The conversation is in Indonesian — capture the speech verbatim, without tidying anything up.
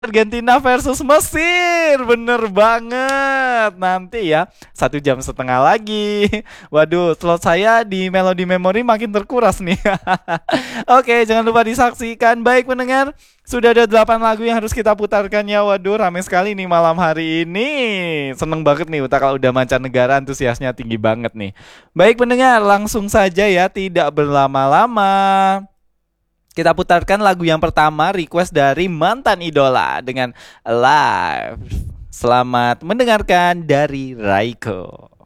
Argentina versus Mesir, bener banget. Nanti ya, satu jam setengah lagi. Waduh, slot saya di Melody Memory makin terkuras nih. Oke, jangan lupa disaksikan. Baik pendengar, sudah ada delapan lagu yang harus kita putarkan ya. Waduh, rame sekali nih malam hari ini. Seneng banget nih, Uta kalau udah mancanegara antusiasnya tinggi banget nih. Baik pendengar, langsung saja ya, tidak berlama-lama. Kita putarkan lagu yang pertama, request dari mantan idola dengan Alive. Selamat mendengarkan dari Raiko.